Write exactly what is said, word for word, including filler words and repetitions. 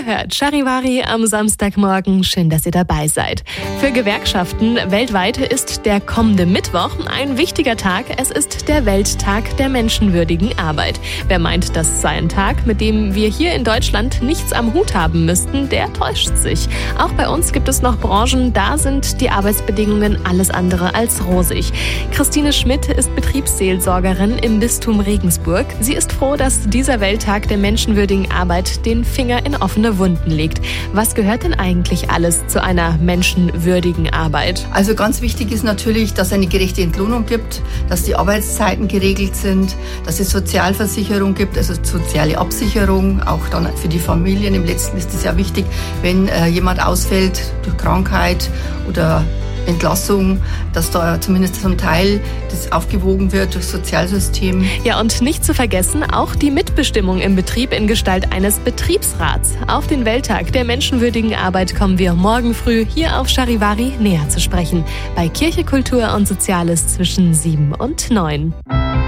Ihr hört Charivari am Samstagmorgen. Schön, dass ihr dabei seid. Für Gewerkschaften weltweit ist der kommende Mittwoch ein wichtiger Tag. Es ist der Welttag der menschenwürdigen Arbeit. Wer meint, das sei ein Tag, mit dem wir hier in Deutschland nichts am Hut haben müssten, der täuscht sich. Auch bei uns gibt es noch Branchen, da sind die Arbeitsbedingungen alles andere als rosig. Christine Schmidt ist Betriebsseelsorgerin im Bistum Regensburg. Sie ist froh, dass dieser Welttag der menschenwürdigen Arbeit den Finger in offene Wunden legt. Was gehört denn eigentlich alles zu einer menschenwürdigen Arbeit? Also ganz wichtig ist natürlich, dass es eine gerechte Entlohnung gibt, dass die Arbeitszeiten geregelt sind, dass es Sozialversicherung gibt, also soziale Absicherung, auch dann für die Familien. Im Letzten ist es ja wichtig, wenn äh, jemand ausfällt durch Krankheit oder Entlassung, dass da zumindest zum Teil das aufgewogen wird durch Sozialsystem. Ja, und nicht zu vergessen, auch die Mitbestimmung im Betrieb in Gestalt eines Betriebsrats. Auf den Welttag der menschenwürdigen Arbeit kommen wir morgen früh hier auf Charivari näher zu sprechen. Bei Kirche, Kultur und Soziales zwischen sieben und neun.